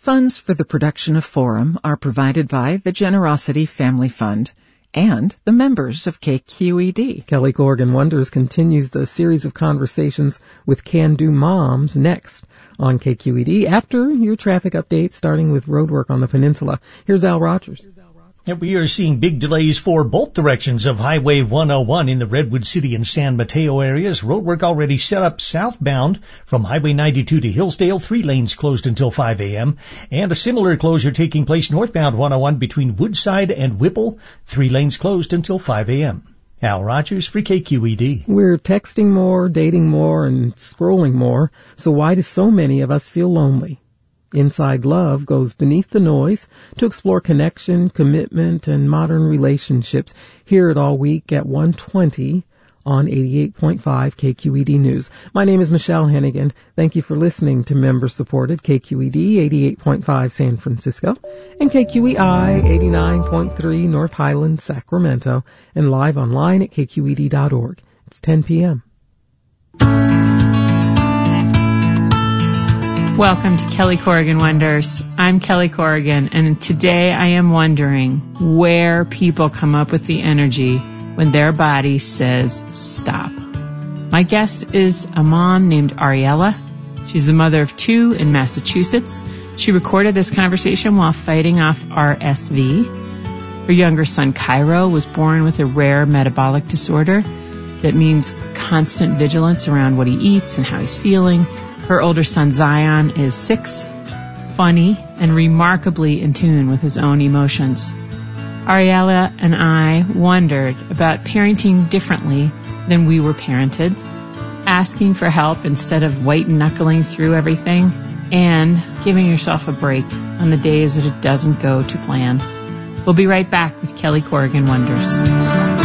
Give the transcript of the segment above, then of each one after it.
Funds for the production of Forum are provided by the Generosity Family Fund and the members of KQED. Kelly Corrigan Wonders continues the series of conversations with can-do moms next on KQED after your traffic update, starting with roadwork on the peninsula. Here's Al Rogers. We are seeing big delays for both directions of Highway 101 in the Redwood City and San Mateo areas. Roadwork already set up southbound from Highway 92 to Hillsdale, 3 lanes closed until 5 a.m. And a similar closure taking place northbound 101 between Woodside and Whipple, 3 lanes closed until 5 a.m. Al Rogers for KQED. We're texting more, dating more, and scrolling more. So why do so many of us feel lonely? Inside Love goes beneath the noise to explore connection, commitment, and modern relationships. Hear it all week at 1:20 on 88.5 KQED News. My name is Michelle Hennigan. Thank you for listening to member-supported KQED 88.5 San Francisco and KQEI 89.3 North Highland, Sacramento, and live online at kqed.org. It's 10 p.m. Welcome to Kelly Corrigan Wonders. I'm Kelly Corrigan, and today I am wondering where people come up with the energy when their body says stop. My guest is a mom named Ariella. She's the mother of 2 in Massachusetts. She recorded this conversation while fighting off RSV. Her younger son, Cairo, was born with a rare metabolic disorder that means constant vigilance around what he eats and how he's feeling. Her older son, Zion, is 6, funny, and remarkably in tune with his own emotions. Ariella and I wondered about parenting differently than we were parented, asking for help instead of white-knuckling through everything, and giving yourself a break on the days that it doesn't go to plan. We'll be right back with Kelly Corrigan Wonders.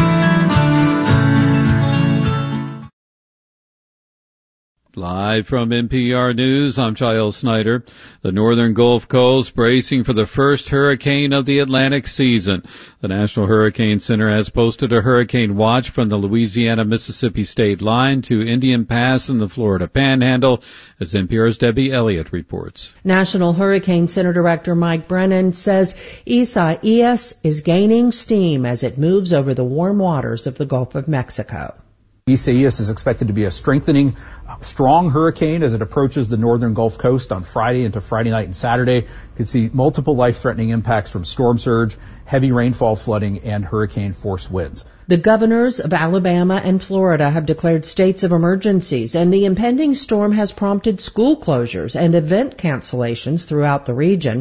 Live from NPR News, I'm Giles Snyder. The northern Gulf Coast bracing for the first hurricane of the Atlantic season. The National Hurricane Center has posted a hurricane watch from the Louisiana-Mississippi state line to Indian Pass in the Florida Panhandle, as NPR's Debbie Elliott reports. National Hurricane Center Director Mike Brennan says Isaias is gaining steam as it moves over the warm waters of the Gulf of Mexico. Isaias is expected to be a strengthening, strong hurricane as it approaches the northern Gulf Coast on Friday into Friday night and Saturday. You can see multiple life-threatening impacts from storm surge, heavy rainfall, flooding, and hurricane-force winds. The governors of Alabama and Florida have declared states of emergencies, and the impending storm has prompted school closures and event cancellations throughout the region.